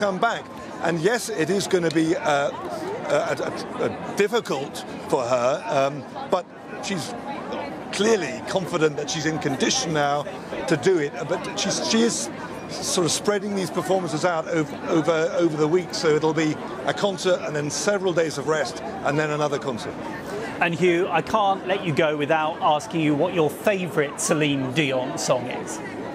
come back. And yes, it is going to be difficult for her, but she's clearly confident that she's in condition now to do it. But she is sort of spreading these performances out over the week, so it'll be a concert and then several days of rest and then another concert. And Hugh, I can't let you go without asking you what your favourite Celine Dion song is.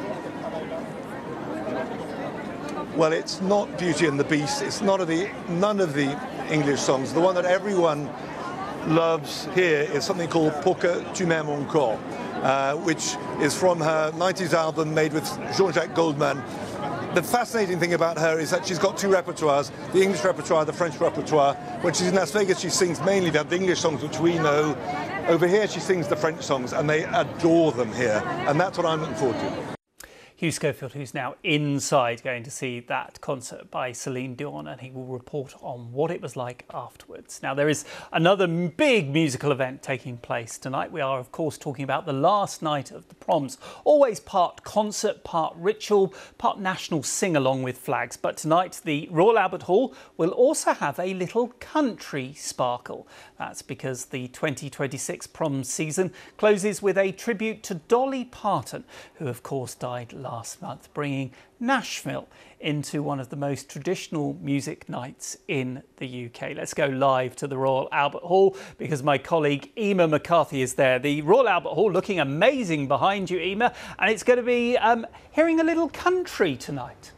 Well, it's not Beauty and the Beast. It's none of the English songs. The one that everyone loves here is something called Pour que tu m'aimes encore, which is from her 90s album made with Jean-Jacques Goldman. The fascinating thing about her is that she's got two repertoires, the English repertoire, the French repertoire. When she's in Las Vegas, she sings mainly the English songs, which we know. Over here, she sings the French songs, and they adore them here. And that's what I'm looking forward to. Hugh Schofield, who's now inside going to see that concert by Celine Dion, and he will report on what it was like afterwards. Now, there is another big musical event taking place tonight. We are, of course, talking about the last night of the Proms. Always part concert, part ritual, part national sing-along with flags. But tonight, the Royal Albert Hall will also have a little country sparkle. That's because the 2026 Proms season closes with a tribute to Dolly Parton, who, of course, died last month, bringing Nashville into one of the most traditional music nights in the UK. Let's go live to the Royal Albert Hall because my colleague Emma McCarthy is there. The Royal Albert Hall looking amazing behind you, Emma, and it's going to be hearing a little country tonight.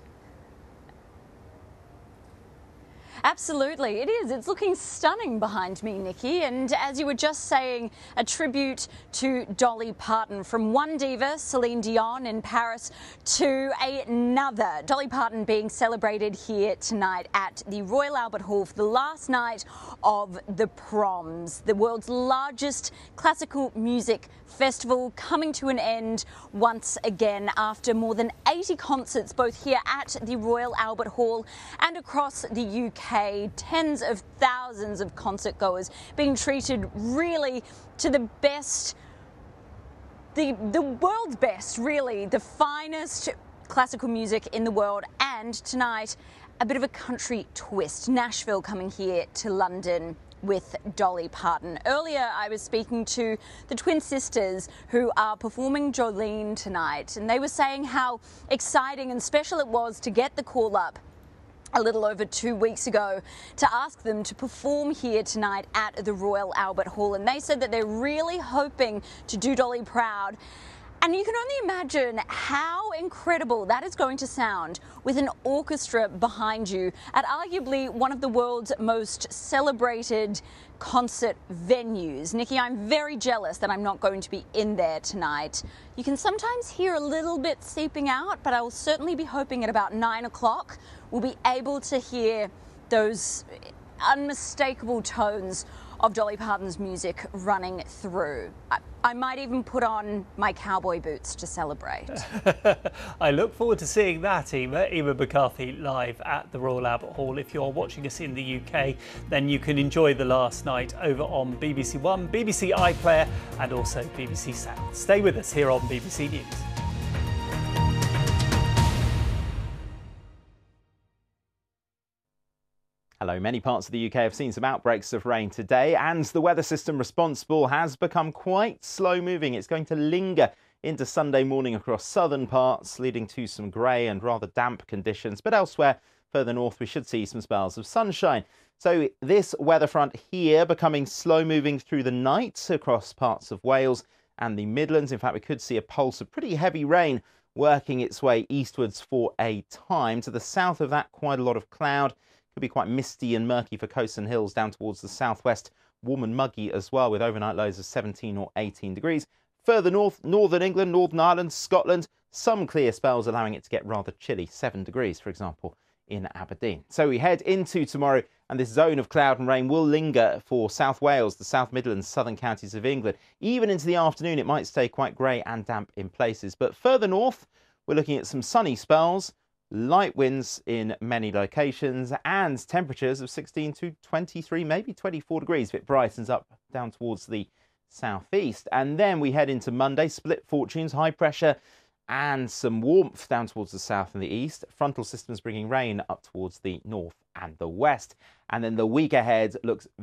Absolutely, it is. It's looking stunning behind me, Nikki. And as you were just saying, a tribute to Dolly Parton, from one diva, Celine Dion in Paris, to another. Dolly Parton being celebrated here tonight at the Royal Albert Hall for the last night of the Proms, the world's largest classical music festival, coming to an end once again after more than 80 concerts both here at the Royal Albert Hall and across the UK. Tens of thousands of concert goers being treated really to the best, the world's best, really, the finest classical music in the world. And tonight, a bit of a country twist. Nashville coming here to London with Dolly Parton. Earlier, I was speaking to the twin sisters who are performing Jolene tonight, and they were saying how exciting and special it was to get the call up a little over 2 weeks ago to ask them to perform here tonight at the Royal Albert Hall. And they said that they're really hoping to do Dolly proud. And you can only imagine how incredible that is going to sound with an orchestra behind you at arguably one of the world's most celebrated concert venues. Nikki, I'm very jealous that I'm not going to be in there tonight. You can sometimes hear a little bit seeping out, but I will certainly be hoping at about 9 o'clock we'll be able to hear those unmistakable tones of Dolly Parton's music running through. I might even put on my cowboy boots to celebrate. I look forward to seeing that, Emma McCarthy, live at the Royal Albert Hall. If you're watching us in the UK, then you can enjoy the last night over on BBC One, BBC iPlayer and also BBC Sound. Stay with us here on BBC News. Hello, many parts of the UK have seen some outbreaks of rain today, and the weather system responsible has become quite slow moving. It's going to linger into Sunday morning across southern parts, leading to some grey and rather damp conditions. But elsewhere, further north, we should see some spells of sunshine. So this weather front here becoming slow moving through the night across parts of Wales and the Midlands. In fact, we could see a pulse of pretty heavy rain working its way eastwards for a time. To the south of that, quite a lot of cloud. Could be quite misty and murky for coasts and hills down towards the southwest. Warm and muggy as well, with overnight lows of 17 or 18 degrees. Further north, northern England, Northern Ireland, Scotland, some clear spells allowing it to get rather chilly, 7 degrees, for example, in Aberdeen. So we head into tomorrow, and this zone of cloud and rain will linger for South Wales, the South Midlands, southern counties of England. Even into the afternoon, it might stay quite grey and damp in places. But further north, we're looking at some sunny spells, light winds in many locations, and temperatures of 16 to 23, maybe 24 degrees if it brightens up down towards the southeast. And then we head into Monday, split fortunes, high pressure and some warmth down towards the south and the east. Frontal systems bringing rain up towards the north and the west. And then the week ahead looks